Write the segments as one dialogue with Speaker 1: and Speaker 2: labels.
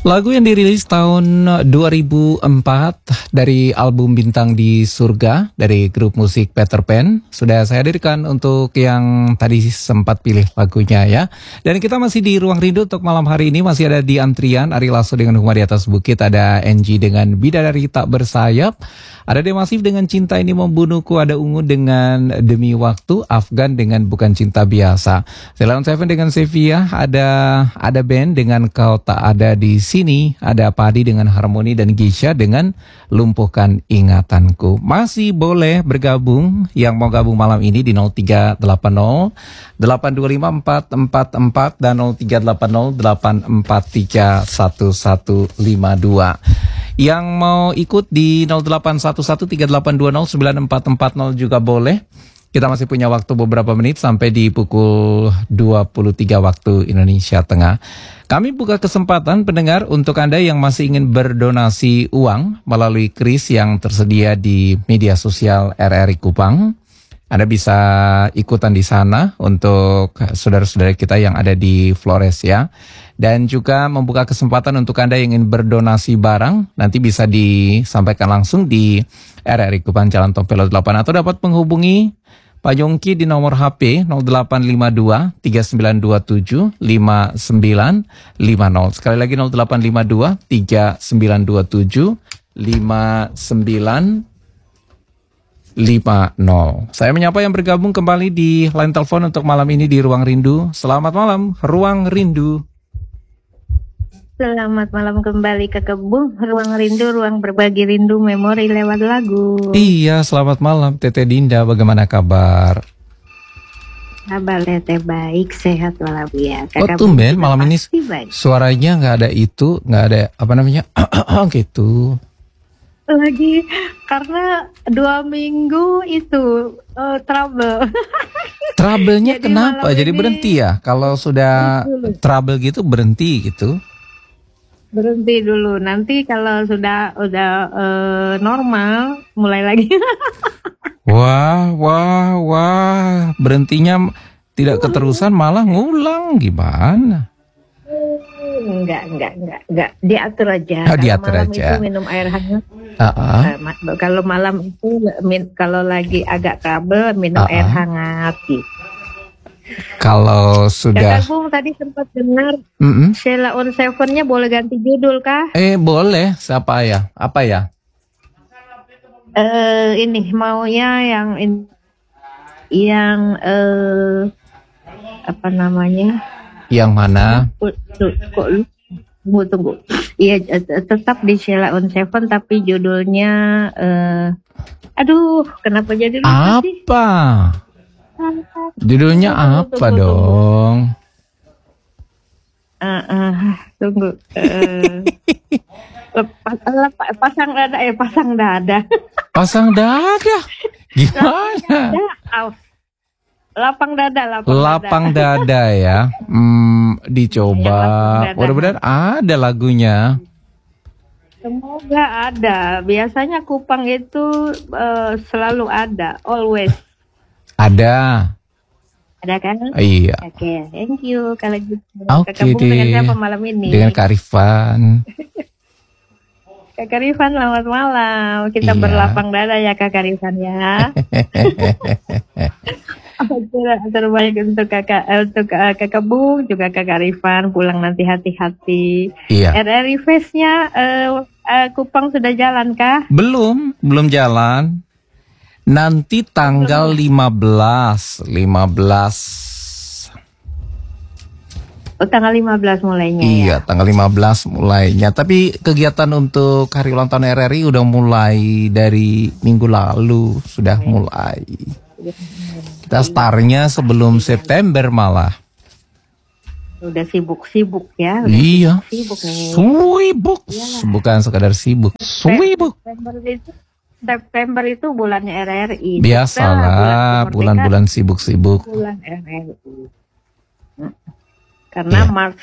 Speaker 1: Lagu yang dirilis tahun 2004 dari album Bintang di Surga dari grup musik Peter Pan sudah saya hadirkan untuk yang tadi sempat pilih lagunya ya. Dan kita masih di Ruang Rindu untuk malam hari ini, masih ada di antrian Ari Lasso dengan Rumah di Atas Bukit, ada NG dengan Bidadari Tak Bersayap, ada Demasif dengan Cinta Ini Membunuhku, ada Ungu dengan Demi Waktu, Afgan dengan Bukan Cinta Biasa, Ceylon Seven dengan Sevilla, ada band dengan Kau Tak Ada di Sini, ada Padi dengan Harmoni, dan Gisha dengan Lumpuhkan Ingatanku. Masih boleh bergabung yang mau gabung malam ini di 0380 825 444 dan 0380 843 1152. Yang mau ikut di 0811 3820 9440 juga boleh. Kita masih punya waktu beberapa menit sampai di pukul 23 waktu Indonesia Tengah. Kami buka kesempatan pendengar untuk Anda yang masih ingin berdonasi uang melalui kris yang tersedia di media sosial RRI Kupang. Anda bisa ikutan di sana untuk saudara-saudara kita yang ada di Flores ya. Dan juga membuka kesempatan untuk Anda yang ingin berdonasi barang, nanti bisa disampaikan langsung di RRI Kupang Jalan Tompelo 8 atau dapat menghubungi Pak Yongki di nomor HP 0852 3927 5950. Sekali lagi 0852 3927 5950. Saya menyapa yang bergabung kembali di line telepon untuk malam ini di Ruang Rindu. Selamat malam, Ruang Rindu.
Speaker 2: Selamat malam kembali ke Kebun, Ruang Rindu, ruang berbagi rindu, memori lewat lagu.
Speaker 1: Iya, selamat malam Teteh Dinda, bagaimana kabar?
Speaker 2: Kabar Teteh baik, sehat walafiat.
Speaker 1: Oh tumben malam ini suaranya nggak ada itu, nggak ada apa namanya gitu.
Speaker 2: Lagi karena 2 minggu itu trouble.
Speaker 1: Trouble-nya kenapa? Jadi berhenti ya? Kalau sudah trouble gitu berhenti gitu?
Speaker 2: Berhenti dulu. Nanti kalau sudah normal mulai lagi.
Speaker 1: Wah. Berhentinya tidak keterusan malah ngulang gimana?
Speaker 2: Enggak. Diatur aja.
Speaker 1: Diatur
Speaker 2: malam
Speaker 1: aja.
Speaker 2: Itu minum air hangat.
Speaker 1: Uh-uh.
Speaker 2: Kalau malam itu kalau lagi agak trouble minum air hangat gitu.
Speaker 1: Kalau sudah
Speaker 2: Kakak Bung tadi sempat dengar Sheila on Seven-nya boleh ganti judul kah?
Speaker 1: Boleh. Siapa ya? Apa ya?
Speaker 2: Ini maunya yang apa namanya?
Speaker 1: Yang mana?
Speaker 2: Tunggu. Iya, tetap di Sheila on Seven tapi judulnya aduh, kenapa jadi lupa sih?
Speaker 1: Apa? Judulnya apa dong?
Speaker 2: Tunggu. Pasang dada.
Speaker 1: Pasang dada? Gimana?
Speaker 2: Lapang dada
Speaker 1: ya. Dicoba. Mudah-mudahan ada lagunya.
Speaker 2: Semoga ada. Biasanya Kupang itu selalu ada, always.
Speaker 1: Ada
Speaker 2: kan?
Speaker 1: Iya.
Speaker 2: Oke, thank you. Kalau gitu,
Speaker 1: Kakak
Speaker 2: Bung dengan siapa malam ini?
Speaker 1: Dengan Kak Rifan.
Speaker 2: Kakak Rifan, selamat malam. Kita berlapang dada ya Kakak Rifan ya. Terbaik untuk kakak Bung, juga Kakak Rifan. Pulang nanti hati-hati.
Speaker 1: Iya.
Speaker 2: RRI Fest-nya Kupang sudah jalan kah?
Speaker 1: Belum jalan. Nanti tanggal 15.
Speaker 2: Oh, tanggal 15 mulainya.
Speaker 1: Iya, tanggal 15 mulainya. Tapi kegiatan untuk hari ulang tahun RRI udah mulai dari minggu lalu, sudah mulai. Kita startnya sebelum September malah.
Speaker 2: Udah sibuk ya.
Speaker 1: Iya.
Speaker 2: Sibuk nih.
Speaker 1: Sibuk. Bukan sekadar sibuk. Sibuk.
Speaker 2: September itu bulannya RRI.
Speaker 1: Biasalah, bulan-bulan sibuk-sibuk.
Speaker 2: Bulan RRI. Karena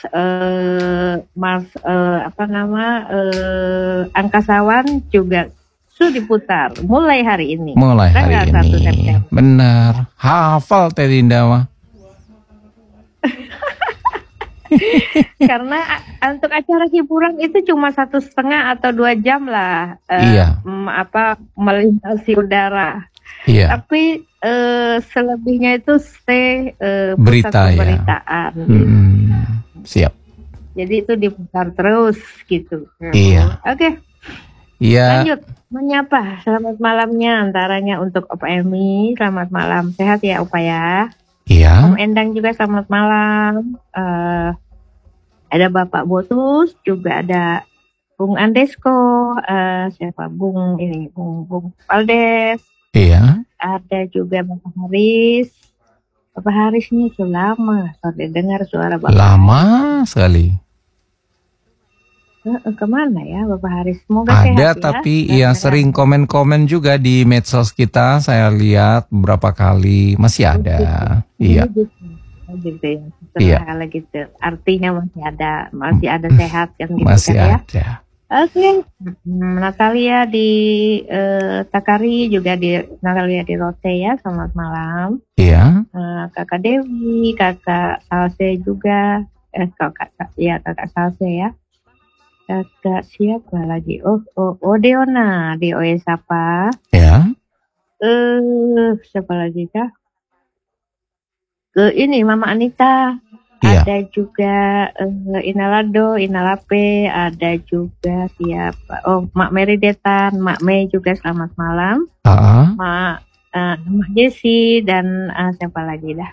Speaker 2: Angkasawan juga sudah diputar mulai hari ini.
Speaker 1: Benar. Hafal Teh Dinda mah.
Speaker 2: Karena untuk acara hiburan itu cuma 1,5 atau 2 jam lah.
Speaker 1: Iya.
Speaker 2: Melintasi udara.
Speaker 1: Iya.
Speaker 2: Tapi selebihnya itu stay
Speaker 1: Berita
Speaker 2: pusat
Speaker 1: ya.
Speaker 2: pemberitaan.
Speaker 1: Siap.
Speaker 2: Jadi itu diputar terus gitu.
Speaker 1: Iya.
Speaker 2: Oke.
Speaker 1: Iya.
Speaker 2: Lanjut menyapa. Selamat malamnya antaranya untuk Opa Emi. Selamat malam. Sehat ya Opa ya.
Speaker 1: Iya.
Speaker 2: Om Endang juga selamat malam. Ada Bapak Botus, juga ada Bung Andesko, siapa Bung Valdes.
Speaker 1: Iya.
Speaker 2: Ada juga Bapak Haris. Bapak Haris ini sudah lama saya dengar suara Bapak.
Speaker 1: Lama sekali.
Speaker 2: Kemana ya Bapak Haris? Semoga
Speaker 1: Ada
Speaker 2: sehat ya.
Speaker 1: tapi ya sering komen-komen juga di medsos kita. Saya lihat beberapa kali masih ada. Iya.
Speaker 2: Gitu ya.
Speaker 1: Iya.
Speaker 2: Kalau gitu. Artinya masih ada sehat kan gitu
Speaker 1: Masih
Speaker 2: kan ya.
Speaker 1: ada.
Speaker 2: Oke. Natalia di Takari, juga Natalia di Rote ya. Selamat malam.
Speaker 1: Iya.
Speaker 2: Kakak Dewi, Kakak Salse juga. Kakak Salse ya. Kakak siapa lagi? Oh Deona di Oesapa.
Speaker 1: Ya.
Speaker 2: Siapa lagi kah? Ini Mama Anita.
Speaker 1: Iya.
Speaker 2: Ada juga Inalado, Inalape, ada juga siapa? Oh, Mak Mary Detan, Mak Mei juga selamat malam. Mak Jessi dan siapa lagi dah?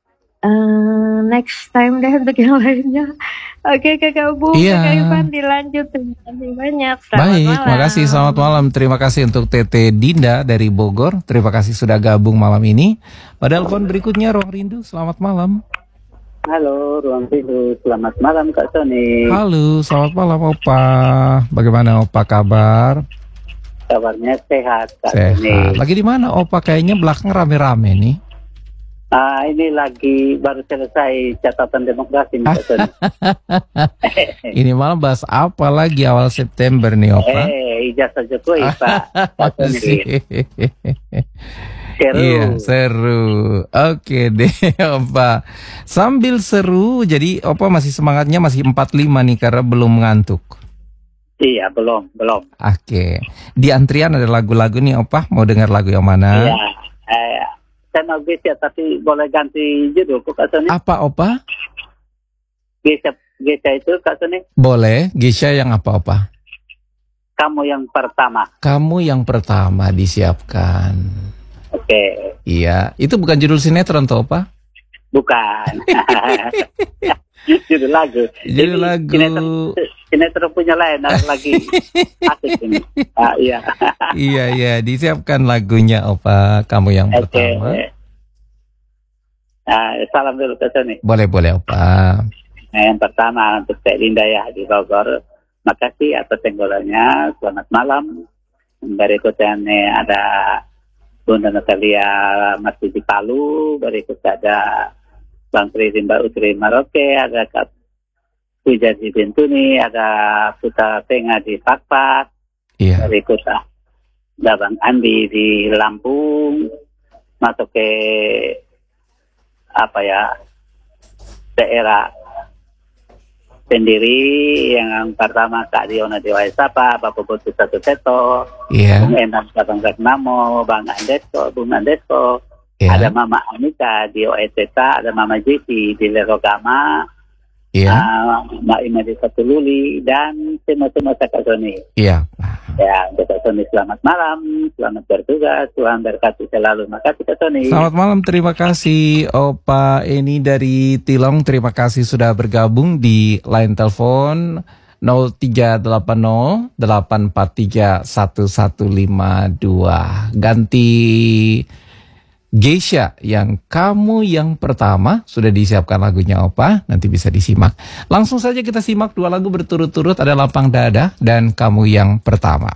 Speaker 2: Next time deh untuk yang lainnya. Oke Kakak Bung,
Speaker 1: Iya.
Speaker 2: Kakak Ivan dilanjut. Terima kasih banyak. Selamat
Speaker 1: Baik,
Speaker 2: malam.
Speaker 1: terima kasih. Selamat malam. Terima kasih untuk Tete Dinda dari Bogor. Terima kasih sudah gabung malam ini. Pada telepon berikutnya Ruang Rindu. Selamat malam.
Speaker 3: Halo, Ruang Rindu. Selamat malam Kak Sony.
Speaker 1: Halo, selamat malam Opa. Bagaimana Opa kabar?
Speaker 3: Kabarnya sehat Kak
Speaker 1: Sehat.
Speaker 3: Sony.
Speaker 1: Lagi di mana Opa? Kayaknya belakang rame-rame nih.
Speaker 3: Ini lagi baru selesai catatan demokrasi nih Kak Sony.
Speaker 1: Ini malam bahas apa lagi awal September nih Opa?
Speaker 3: Ijazah Jokowi Pak. Kak Sony. Seru.
Speaker 1: Iya, seru. Oke deh Opa. Sambil seru, jadi Opa masih semangatnya masih 45 nih karena belum ngantuk.
Speaker 3: Iya, belum.
Speaker 1: Oke. Di antrian ada lagu-lagu nih Opa. Mau dengar lagu yang mana?
Speaker 3: Iya. Saya mau Gesya tapi boleh ganti judul Kak Sony.
Speaker 1: Apa Opa?
Speaker 3: Gesya itu Kak Sony.
Speaker 1: Boleh. Gisha yang apa Opa?
Speaker 3: Kamu yang pertama.
Speaker 1: Kamu yang pertama disiapkan.
Speaker 3: Oke.
Speaker 1: Iya. Itu bukan judul sinetron toh Opa?
Speaker 3: Bukan. Judul lagu.
Speaker 1: Judul
Speaker 3: Ini
Speaker 1: lagu.
Speaker 3: Sinetron punya lain lagi asik ini. Iya.
Speaker 1: Iya, disiapkan lagunya Opa. Kamu yang pertama.
Speaker 3: Salam dulu ke sini.
Speaker 1: Boleh Opa.
Speaker 3: Yang pertama untuk Teh Linda ya di Bogor. Makasih atas tenggolannya. Selamat malam. Berikutnya ada Bunda Natalia masih di Palu. Berikutnya ada Bang Tri Mbak Utri Maroke. Ada Kak Puja di Bintuni, ada Putra Tengah di Pakpak,
Speaker 1: Iya.
Speaker 3: berikutnya ada Bang Andi di Lampung, masuk ke daerah sendiri. Yang pertama Kak Diona di Waisapa, Bapak Botu Satu Seto,
Speaker 1: Iya.
Speaker 3: Bung Endang Bang Retnamo, Bung Andesko,
Speaker 1: Iya.
Speaker 3: ada Mama Anita di OETK, ada Mama Jessi di Lerogama,
Speaker 1: Iya.
Speaker 3: Mbak Ima di Satululi, dan semua Kak Sony.
Speaker 1: Iya.
Speaker 3: Ya, untuk Kak Sony selamat malam, selamat bertugas, Tuhan berkati selalu. Makasih Kak Sony.
Speaker 1: Selamat malam, terima kasih Opa Eni dari Tilong. Terima kasih sudah bergabung di line telepon 0380 843 1152. Ganti Geisha yang kamu yang pertama sudah disiapkan lagunya Opa, nanti bisa disimak. Langsung saja kita simak dua lagu berturut-turut, ada Lapang Dada dan Kamu yang Pertama.